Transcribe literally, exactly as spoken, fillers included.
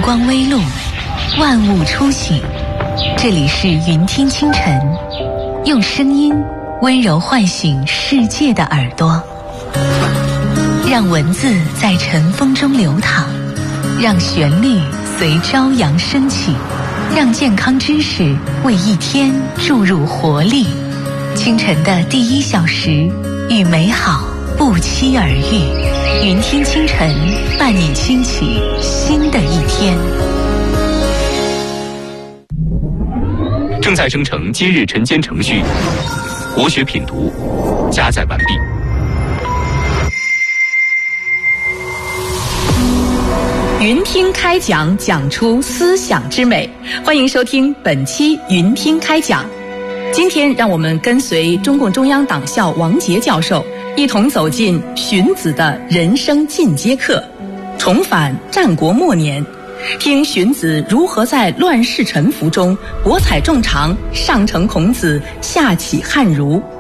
光微露，万物初醒。这里是云听清晨，用声音温柔唤醒世界的耳朵，让文字在晨风中流淌，让旋律随朝阳升起，让健康知识为一天注入活力。清晨的第一小时，与美好不期而遇。云听清晨，伴你轻启新的一天。 正在生成今日晨间程序，国学品读加载完毕。 云听开讲，讲出思想之美。欢迎收听本期云听开讲。今天让我们跟随中共中央党校王杰教授，一同走进荀子的人生进阶课，重返战国末年，听荀子如何在乱世沉浮中博采众长，上承孔子，下启汉儒。